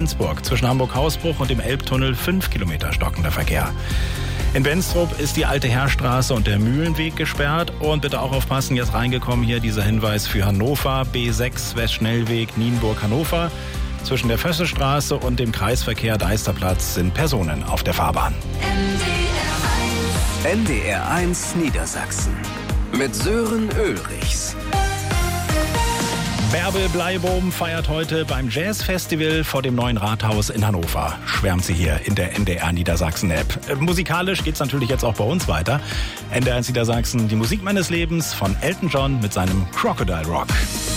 Rendsburg. Zwischen Hamburg-Hausbruch und dem Elbtunnel 5 Kilometer stockender Verkehr. In Benstrup ist die Alte Heerstraße und der Mühlenweg gesperrt. Und bitte auch aufpassen, jetzt reingekommen hier dieser Hinweis für Hannover, B6 Westschnellweg Nienburg-Hannover. Zwischen der Fössestraße und dem Kreisverkehr Deisterplatz sind Personen auf der Fahrbahn. NDR1 Niedersachsen mit Sören Ulrichs. Bärbel Bleibohm feiert heute beim Jazzfestival vor dem Neuen Rathaus in Hannover. Schwärmt sie hier in der NDR Niedersachsen App. Musikalisch geht's natürlich jetzt auch bei uns weiter. NDR Niedersachsen, die Musik meines Lebens von Elton John mit seinem Crocodile Rock.